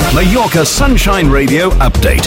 Mallorca Sunshine Radio Update.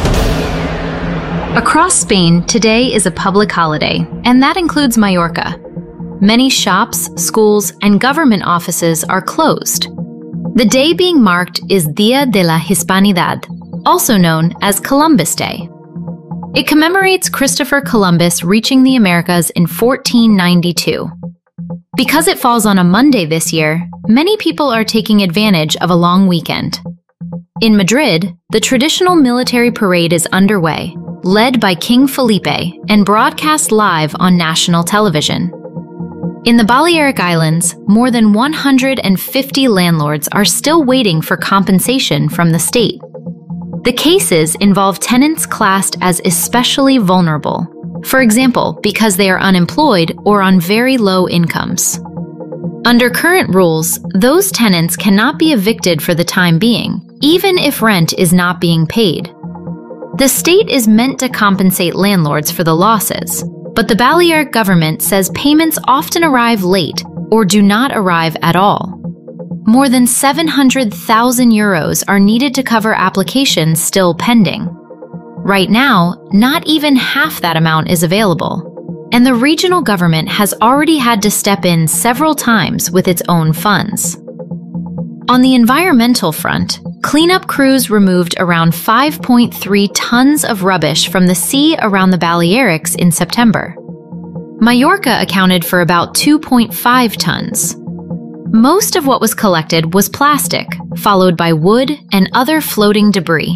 Across Spain, today is a public holiday, and that includes Mallorca. Many shops, schools, and government offices are closed. The day being marked is Día de la Hispanidad, also known as Columbus Day. It commemorates Christopher Columbus reaching the Americas in 1492. Because it falls on a Monday this year, many people are taking advantage of a long weekend. In Madrid, the traditional military parade is underway, led by King Felipe and broadcast live on national television. In the Balearic Islands, more than 150 landlords are still waiting for compensation from the state. The cases involve tenants classed as especially vulnerable, for example, because they are unemployed or on very low incomes. Under current rules, those tenants cannot be evicted for the time being, even if rent is not being paid. The state is meant to compensate landlords for the losses, but the Balearic government says payments often arrive late or do not arrive at all. More than 700,000 euros are needed to cover applications still pending. Right now, not even half that amount is available, and the regional government has already had to step in several times with its own funds. On the environmental front, cleanup crews removed around 5.3 tons of rubbish from the sea around the Balearics in September. Mallorca accounted for about 2.5 tons. Most of what was collected was plastic, followed by wood and other floating debris.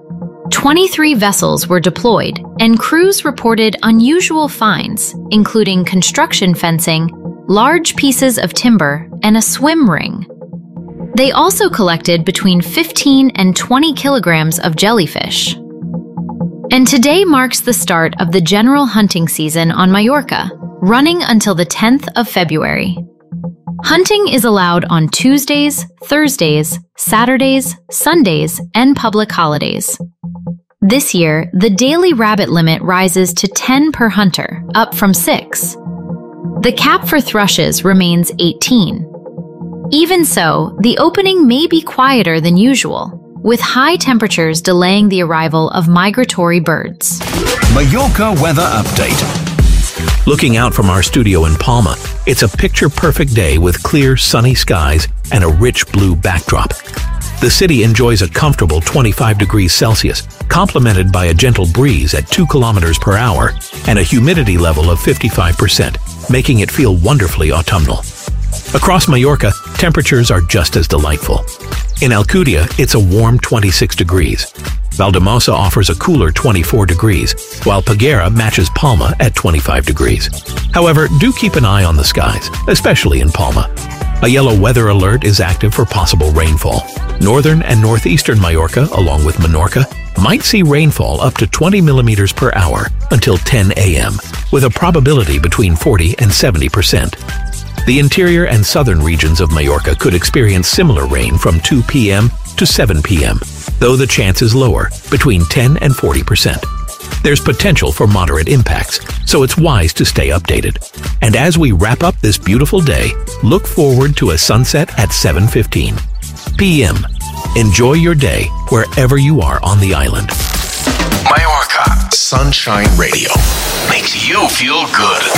23 vessels were deployed, and crews reported unusual finds, including construction fencing, large pieces of timber, and a swim ring. They also collected between 15 and 20 kilograms of jellyfish. And today marks the start of the general hunting season on Mallorca, running until the 10th of February. Hunting is allowed on Tuesdays, Thursdays, Saturdays, Sundays, and public holidays. This year, the daily rabbit limit rises to 10 per hunter, up from 6. The cap for thrushes remains 18. Even so, the opening may be quieter than usual, with high temperatures delaying the arrival of migratory birds. Mallorca Weather Update. Looking out from our studio in Palma, it's a picture-perfect day with clear, sunny skies and a rich blue backdrop. The city enjoys a comfortable 25 degrees Celsius, complemented by a gentle breeze at 2 kilometers per hour and a humidity level of 55%, making it feel wonderfully autumnal. Across Mallorca, temperatures are just as delightful. In Alcudia, it's a warm 26 degrees. Valdemosa offers a cooler 24 degrees, while Peguera matches Palma at 25 degrees. However, do keep an eye on the skies, especially in Palma. A yellow weather alert is active for possible rainfall. Northern and northeastern Mallorca, along with Menorca, might see rainfall up to 20 millimeters per hour until 10 a.m., with a probability between 40 and 70%. The interior and southern regions of Mallorca could experience similar rain from 2 p.m. to 7 p.m., though the chance is lower, between 10 and 40%. There's potential for moderate impacts, so it's wise to stay updated. And as we wrap up this beautiful day, look forward to a sunset at 7:15 p.m. Enjoy your day wherever you are on the island. Mallorca Sunshine Radio makes you feel good.